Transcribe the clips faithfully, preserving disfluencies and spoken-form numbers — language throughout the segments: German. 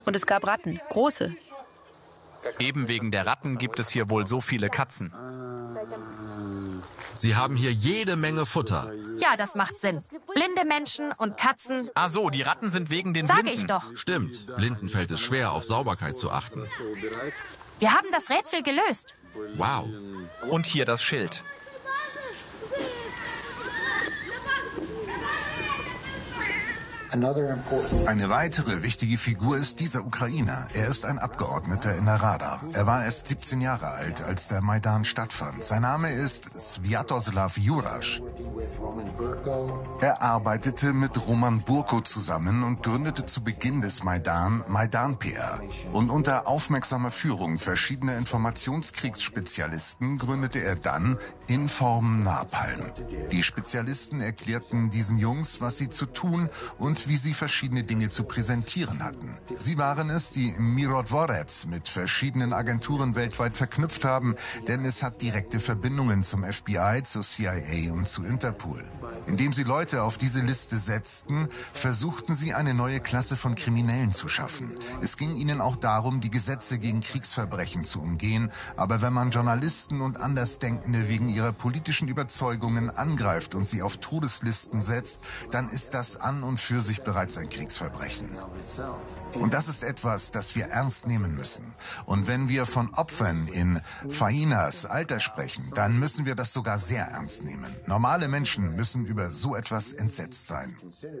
Und es gab Ratten, große. Eben wegen der Ratten gibt es hier wohl so viele Katzen. Sie haben hier jede Menge Futter. Ja, das macht Sinn. Blinde Menschen und Katzen. Ah so, die Ratten sind wegen den Sage Blinden. ich doch. Stimmt, Blinden fällt es schwer, auf Sauberkeit zu achten. Wir haben das Rätsel gelöst. Wow. Und hier das Schild. Eine weitere wichtige Figur ist dieser Ukrainer. Er ist ein Abgeordneter in der Rada. Er war erst siebzehn Jahre alt, als der Maidan stattfand. Sein Name ist Sviatoslav Jurasch. Er arbeitete mit Roman Burko zusammen und gründete zu Beginn des Maidan Maidan P R. Und unter aufmerksamer Führung verschiedener Informationskriegsspezialisten gründete er dann Inform Napalm. Die Spezialisten erklärten diesen Jungs, was sie zu tun und wie sie verschiedene Dinge zu präsentieren hatten. Sie waren es, die Mirotvorets mit verschiedenen Agenturen weltweit verknüpft haben, denn es hat direkte Verbindungen zum F B I, zur C I A und zu Interpol. Indem sie Leute auf diese Liste setzten, versuchten sie eine neue Klasse von Kriminellen zu schaffen. Es ging ihnen auch darum, die Gesetze gegen Kriegsverbrechen zu umgehen, aber wenn man Journalisten und Andersdenkende wegen ihrer politischen Überzeugungen angreift und sie auf Todeslisten setzt, dann ist das an und für sich bereits ein Kriegsverbrechen. Und das ist etwas, das wir ernst nehmen müssen. Und wenn wir von Opfern in Fainas Alter sprechen, dann müssen wir das sogar sehr ernst nehmen. Normale Menschen müssen über so etwas entsetzt sein.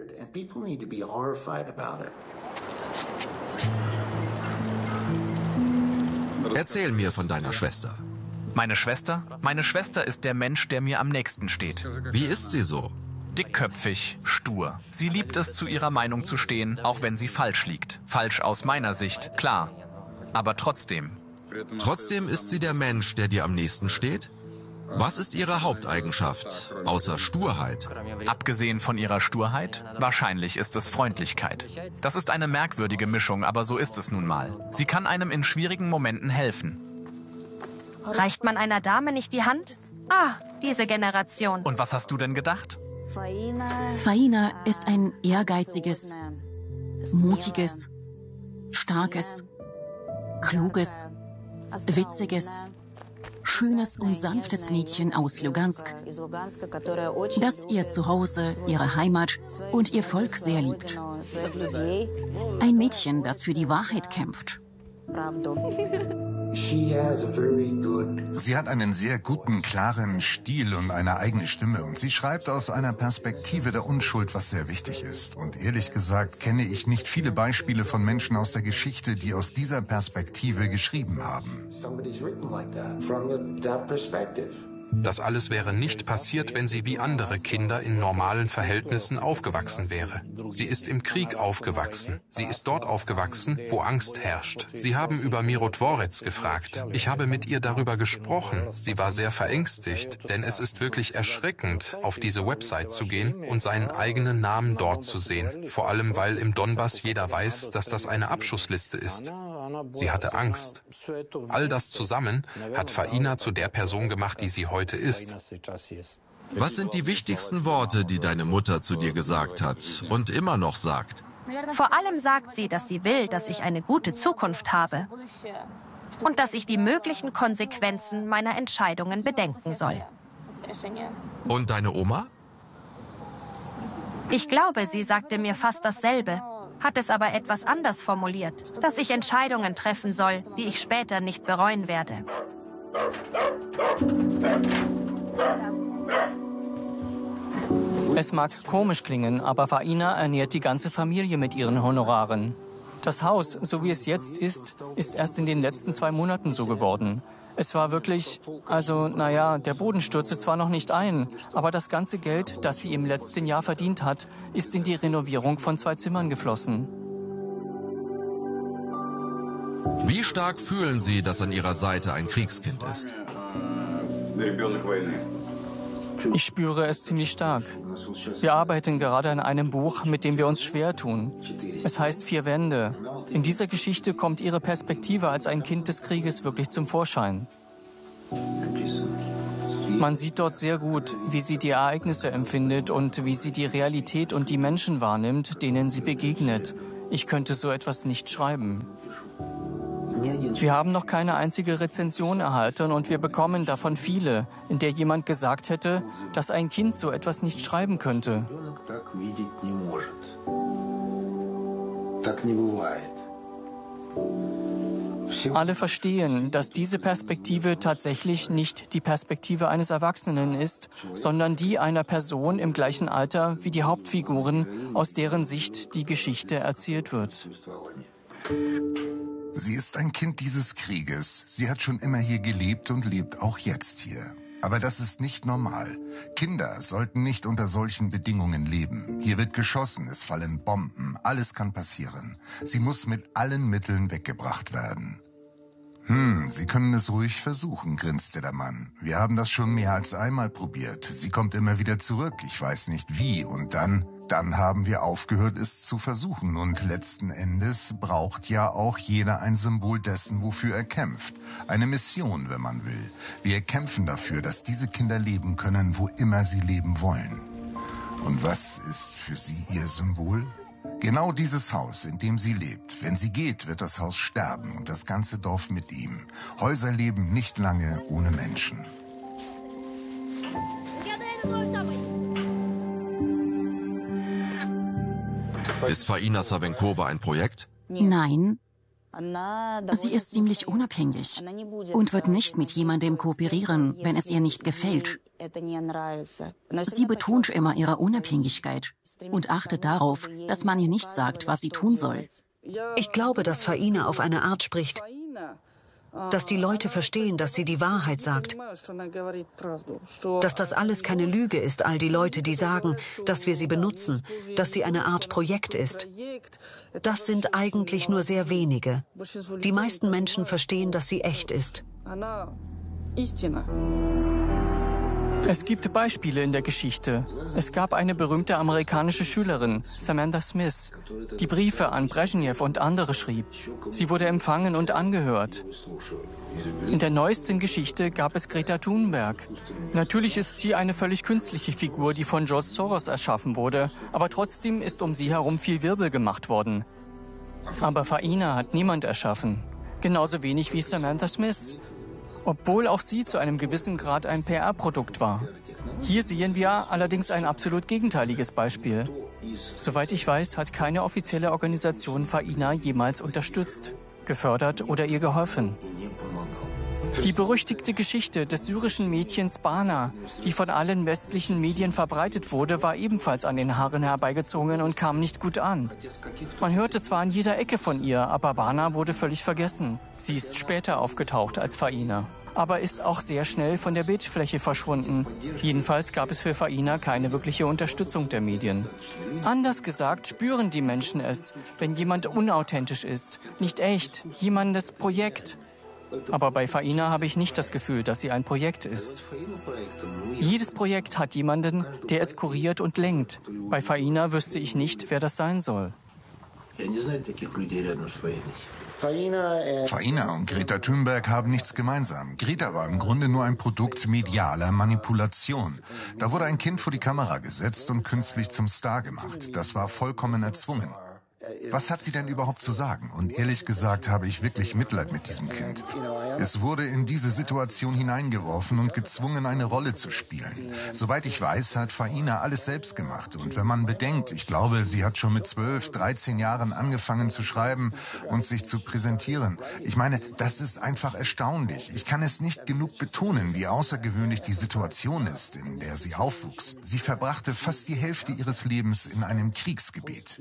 Erzähl mir von deiner Schwester. Meine Schwester? Meine Schwester ist der Mensch, der mir am nächsten steht. Wie ist sie so? Dickköpfig, stur. Sie liebt es, zu ihrer Meinung zu stehen, auch wenn sie falsch liegt. Falsch aus meiner Sicht, klar. Aber trotzdem. Trotzdem ist sie der Mensch, der dir am nächsten steht? Was ist ihre Haupteigenschaft, außer Sturheit? Abgesehen von ihrer Sturheit? Wahrscheinlich ist es Freundlichkeit. Das ist eine merkwürdige Mischung, aber so ist es nun mal. Sie kann einem in schwierigen Momenten helfen. Reicht man einer Dame nicht die Hand? Ah, diese Generation. Und was hast du denn gedacht? Faina ist ein ehrgeiziges, mutiges, starkes, kluges, witziges, schönes und sanftes Mädchen aus Lugansk, das ihr Zuhause, ihre Heimat und ihr Volk sehr liebt. Ein Mädchen, das für die Wahrheit kämpft. Sie hat einen sehr guten, klaren Stil und eine eigene Stimme. Und sie schreibt aus einer Perspektive der Unschuld, was sehr wichtig ist. Und ehrlich gesagt kenne ich nicht viele Beispiele von Menschen aus der Geschichte, die aus dieser Perspektive geschrieben haben. Das alles wäre nicht passiert, wenn sie wie andere Kinder in normalen Verhältnissen aufgewachsen wäre. Sie ist im Krieg aufgewachsen. Sie ist dort aufgewachsen, wo Angst herrscht. Sie haben über Mirotvorets gefragt. Ich habe mit ihr darüber gesprochen. Sie war sehr verängstigt, denn es ist wirklich erschreckend, auf diese Website zu gehen und seinen eigenen Namen dort zu sehen. Vor allem, weil im Donbass jeder weiß, dass das eine Abschussliste ist. Sie hatte Angst. All das zusammen hat Faina zu der Person gemacht, die sie heute ist. Was sind die wichtigsten Worte, die deine Mutter zu dir gesagt hat und immer noch sagt? Vor allem sagt sie, dass sie will, dass ich eine gute Zukunft habe und dass ich die möglichen Konsequenzen meiner Entscheidungen bedenken soll. Und deine Oma? Ich glaube, sie sagte mir fast dasselbe, hat es aber etwas anders formuliert, dass ich Entscheidungen treffen soll, die ich später nicht bereuen werde. Es mag komisch klingen, aber Faina ernährt die ganze Familie mit ihren Honoraren. Das Haus, so wie es jetzt ist, ist erst in den letzten zwei Monaten so geworden. Es war wirklich, also naja, der Boden stürzte zwar noch nicht ein, aber das ganze Geld, das sie im letzten Jahr verdient hat, ist in die Renovierung von zwei Zimmern geflossen. Wie stark fühlen Sie, dass an Ihrer Seite ein Kriegskind ist? Ich spüre es ziemlich stark. Wir arbeiten gerade an einem Buch, mit dem wir uns schwer tun. Es heißt Vier Wände. In dieser Geschichte kommt ihre Perspektive als ein Kind des Krieges wirklich zum Vorschein. Man sieht dort sehr gut, wie sie die Ereignisse empfindet und wie sie die Realität und die Menschen wahrnimmt, denen sie begegnet. Ich könnte so etwas nicht schreiben. Wir haben noch keine einzige Rezension erhalten und wir bekommen davon viele, in der jemand gesagt hätte, dass ein Kind so etwas nicht schreiben könnte. Alle verstehen, dass diese Perspektive tatsächlich nicht die Perspektive eines Erwachsenen ist, sondern die einer Person im gleichen Alter wie die Hauptfiguren, aus deren Sicht die Geschichte erzählt wird. Sie ist ein Kind dieses Krieges. Sie hat schon immer hier gelebt und lebt auch jetzt hier. Aber das ist nicht normal. Kinder sollten nicht unter solchen Bedingungen leben. Hier wird geschossen, es fallen Bomben, alles kann passieren. Sie muss mit allen Mitteln weggebracht werden. Hm, Sie können es ruhig versuchen, grinste der Mann. Wir haben das schon mehr als einmal probiert. Sie kommt immer wieder zurück, ich weiß nicht wie. Und dann, dann haben wir aufgehört, es zu versuchen. Und letzten Endes braucht ja auch jeder ein Symbol dessen, wofür er kämpft. Eine Mission, wenn man will. Wir kämpfen dafür, dass diese Kinder leben können, wo immer sie leben wollen. Und was ist für sie ihr Symbol? Genau dieses Haus, in dem sie lebt. Wenn sie geht, wird das Haus sterben und das ganze Dorf mit ihm. Häuser leben nicht lange ohne Menschen. Ist Faina Savenkova ein Projekt? Nein. Sie ist ziemlich unabhängig und wird nicht mit jemandem kooperieren, wenn es ihr nicht gefällt. Sie betont immer ihre Unabhängigkeit und achtet darauf, dass man ihr nicht sagt, was sie tun soll. Ich glaube, dass Faina auf eine Art spricht, dass die Leute verstehen, dass sie die Wahrheit sagt. Dass das alles keine Lüge ist, all die Leute, die sagen, dass wir sie benutzen, dass sie eine Art Projekt ist. Das sind eigentlich nur sehr wenige. Die meisten Menschen verstehen, dass sie echt ist. Es gibt Beispiele in der Geschichte. Es gab eine berühmte amerikanische Schülerin, Samantha Smith, die Briefe an Brezhnev und andere schrieb. Sie wurde empfangen und angehört. In der neuesten Geschichte gab es Greta Thunberg. Natürlich ist sie eine völlig künstliche Figur, die von George Soros erschaffen wurde, aber trotzdem ist um sie herum viel Wirbel gemacht worden. Aber Faina hat niemand erschaffen. Genauso wenig wie Samantha Smith. Obwohl auch sie zu einem gewissen Grad ein P R-Produkt war. Hier sehen wir allerdings ein absolut gegenteiliges Beispiel. Soweit ich weiß, hat keine offizielle Organisation Faina jemals unterstützt, gefördert oder ihr geholfen. Die berüchtigte Geschichte des syrischen Mädchens Bana, die von allen westlichen Medien verbreitet wurde, war ebenfalls an den Haaren herbeigezogen und kam nicht gut an. Man hörte zwar an jeder Ecke von ihr, aber Bana wurde völlig vergessen. Sie ist später aufgetaucht als Faina, aber ist auch sehr schnell von der Bildfläche verschwunden. Jedenfalls gab es für Faina keine wirkliche Unterstützung der Medien. Anders gesagt spüren die Menschen es, wenn jemand unauthentisch ist, nicht echt, jemandes Projekt. Aber bei Faina habe ich nicht das Gefühl, dass sie ein Projekt ist. Jedes Projekt hat jemanden, der es kuriert und lenkt. Bei Faina wüsste ich nicht, wer das sein soll. Faina und Greta Thunberg haben nichts gemeinsam. Greta war im Grunde nur ein Produkt medialer Manipulation. Da wurde ein Kind vor die Kamera gesetzt und künstlich zum Star gemacht. Das war vollkommen erzwungen. Was hat sie denn überhaupt zu sagen? Und ehrlich gesagt habe ich wirklich Mitleid mit diesem Kind. Es wurde in diese Situation hineingeworfen und gezwungen, eine Rolle zu spielen. Soweit ich weiß, hat Faina alles selbst gemacht. Und wenn man bedenkt, ich glaube, sie hat schon mit zwölf, dreizehn Jahren angefangen zu schreiben und sich zu präsentieren. Ich meine, das ist einfach erstaunlich. Ich kann es nicht genug betonen, wie außergewöhnlich die Situation ist, in der sie aufwuchs. Sie verbrachte fast die Hälfte ihres Lebens in einem Kriegsgebiet.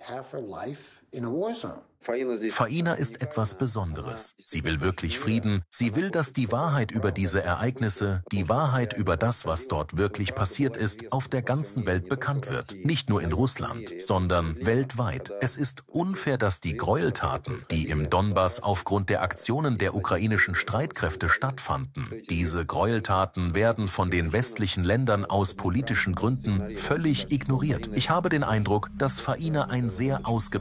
Faina ist etwas Besonderes. Sie will wirklich Frieden. Sie will, dass die Wahrheit über diese Ereignisse, die Wahrheit über das, was dort wirklich passiert ist, auf der ganzen Welt bekannt wird. Nicht nur in Russland, sondern weltweit. Es ist unfair, dass die Gräueltaten, die im Donbass aufgrund der Aktionen der ukrainischen Streitkräfte stattfanden, diese Gräueltaten werden von den westlichen Ländern aus politischen Gründen völlig ignoriert. Ich habe den Eindruck, dass Faina ein sehr ausgeprägtes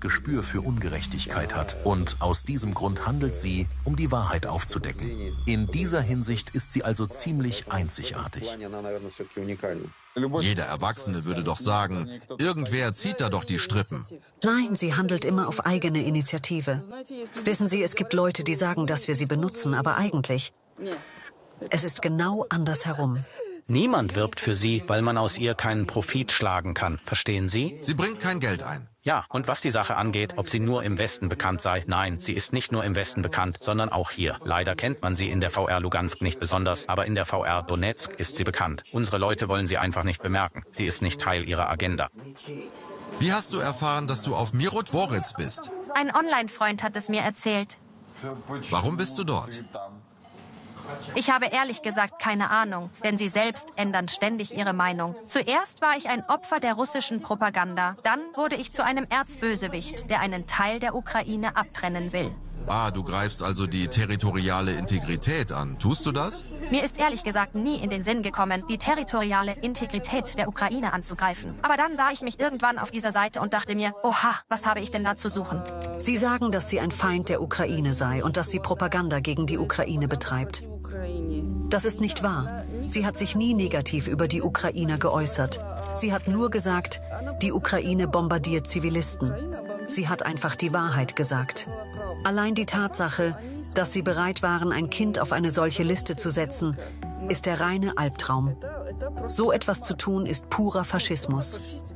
Gespür für Ungerechtigkeit hat. Und aus diesem Grund handelt sie, um die Wahrheit aufzudecken. In dieser Hinsicht ist sie also ziemlich einzigartig. Jeder Erwachsene würde doch sagen, irgendwer zieht da doch die Strippen. Nein, sie handelt immer auf eigene Initiative. Wissen Sie, es gibt Leute, die sagen, dass wir sie benutzen, aber eigentlich, es ist genau andersherum. Niemand wirbt für sie, weil man aus ihr keinen Profit schlagen kann. Verstehen Sie? Sie bringt kein Geld ein. Ja, und was die Sache angeht, ob sie nur im Westen bekannt sei, nein, sie ist nicht nur im Westen bekannt, sondern auch hier. Leider kennt man sie in der V R Lugansk nicht besonders, aber in der V R Donetsk ist sie bekannt. Unsere Leute wollen sie einfach nicht bemerken. Sie ist nicht Teil ihrer Agenda. Wie hast du erfahren, dass du auf Mirotvorets bist? Ein Online-Freund hat es mir erzählt. Warum bist du dort? Ich habe ehrlich gesagt keine Ahnung, denn sie selbst ändern ständig ihre Meinung. Zuerst war ich ein Opfer der russischen Propaganda. Dann wurde ich zu einem Erzbösewicht, der einen Teil der Ukraine abtrennen will. Ah, du greifst also die territoriale Integrität an. Tust du das? Mir ist ehrlich gesagt nie in den Sinn gekommen, die territoriale Integrität der Ukraine anzugreifen. Aber dann sah ich mich irgendwann auf dieser Seite und dachte mir, oha, was habe ich denn da zu suchen? Sie sagen, dass sie ein Feind der Ukraine sei und dass sie Propaganda gegen die Ukraine betreibt. Das ist nicht wahr. Sie hat sich nie negativ über die Ukrainer geäußert. Sie hat nur gesagt, die Ukraine bombardiert Zivilisten. Sie hat einfach die Wahrheit gesagt. Allein die Tatsache, dass sie bereit waren, ein Kind auf eine solche Liste zu setzen, ist der reine Albtraum. So etwas zu tun, ist purer Faschismus.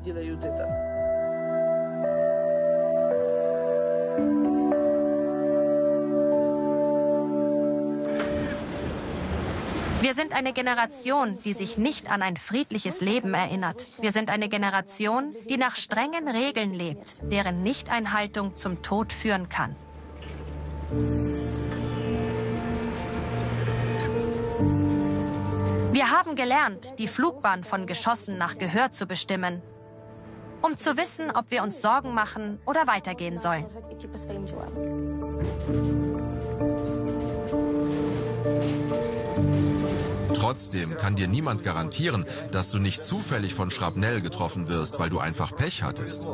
Wir sind eine Generation, die sich nicht an ein friedliches Leben erinnert. Wir sind eine Generation, die nach strengen Regeln lebt, deren Nichteinhaltung zum Tod führen kann. Wir haben gelernt, die Flugbahn von Geschossen nach Gehör zu bestimmen, um zu wissen, ob wir uns Sorgen machen oder weitergehen sollen. Trotzdem kann dir niemand garantieren, dass du nicht zufällig von Schrapnell getroffen wirst, weil du einfach Pech hattest.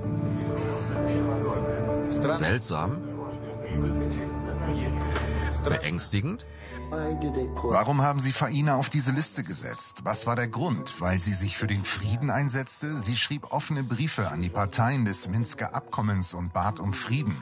Seltsam? Beängstigend? Warum haben Sie Faina auf diese Liste gesetzt? Was war der Grund? Weil sie sich für den Frieden einsetzte? Sie schrieb offene Briefe an die Parteien des Minsker Abkommens und bat um Frieden.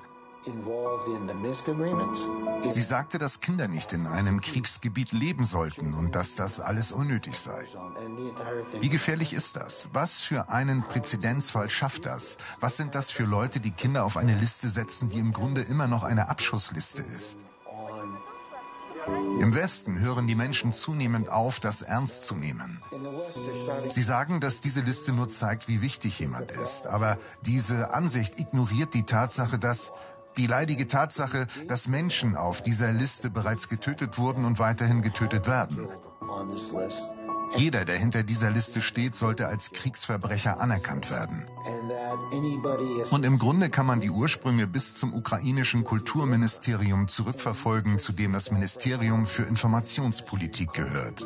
Sie sagte, dass Kinder nicht in einem Kriegsgebiet leben sollten und dass das alles unnötig sei. Wie gefährlich ist das? Was für einen Präzedenzfall schafft das? Was sind das für Leute, die Kinder auf eine Liste setzen, die im Grunde immer noch eine Abschussliste ist? Im Westen hören die Menschen zunehmend auf, das ernst zu nehmen. Sie sagen, dass diese Liste nur zeigt, wie wichtig jemand ist. Aber diese Ansicht ignoriert die Tatsache, dass die leidige Tatsache, dass Menschen auf dieser Liste bereits getötet wurden und weiterhin getötet werden. Jeder, der hinter dieser Liste steht, sollte als Kriegsverbrecher anerkannt werden. Und im Grunde kann man die Ursprünge bis zum ukrainischen Kulturministerium zurückverfolgen, zu dem das Ministerium für Informationspolitik gehört.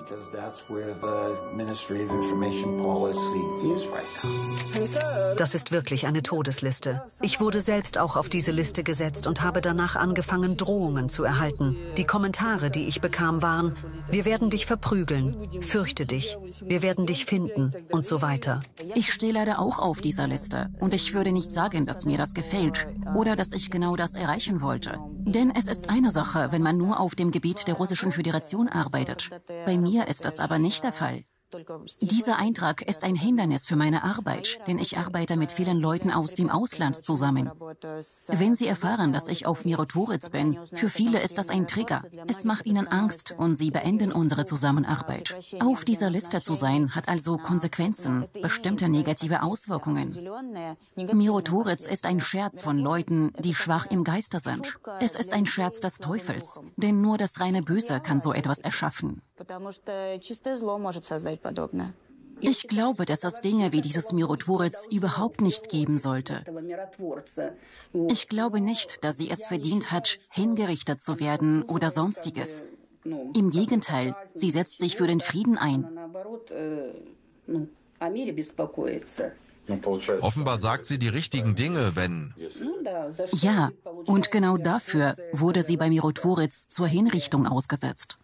Das ist wirklich eine Todesliste. Ich wurde selbst auch auf diese Liste gesetzt und habe danach angefangen, Drohungen zu erhalten. Die Kommentare, die ich bekam, waren: Wir werden dich verprügeln, fürchte dich, wir werden dich finden und so weiter. Ich stehe leider auch auf dieser Liste und ich würde nicht sagen, dass mir das gefällt oder dass ich genau das erreichen wollte. Denn es ist eine Sache, wenn man nur auf dem Gebiet der Russischen Föderation arbeitet. Bei mir ist das aber nicht der Fall. Dieser Eintrag ist ein Hindernis für meine Arbeit, denn ich arbeite mit vielen Leuten aus dem Ausland zusammen. Wenn sie erfahren, dass ich auf Mirotvorets bin, für viele ist das ein Trigger. Es macht ihnen Angst und sie beenden unsere Zusammenarbeit. Auf dieser Liste zu sein, hat also Konsequenzen, bestimmte negative Auswirkungen. Mirotvorets ist ein Scherz von Leuten, die schwach im Geiste sind. Es ist ein Scherz des Teufels, denn nur das reine Böse kann so etwas erschaffen. Ich glaube, dass es Dinge wie dieses Mirotvorets überhaupt nicht geben sollte. Ich glaube nicht, dass sie es verdient hat, hingerichtet zu werden oder Sonstiges. Im Gegenteil, sie setzt sich für den Frieden ein. Offenbar sagt sie die richtigen Dinge, wenn... Ja, und genau dafür wurde sie bei Mirotworitz zur Hinrichtung ausgesetzt.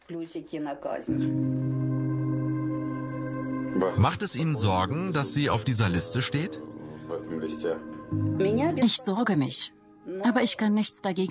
Macht es Ihnen Sorgen, dass sie auf dieser Liste steht? Ich sorge mich, aber ich kann nichts dagegen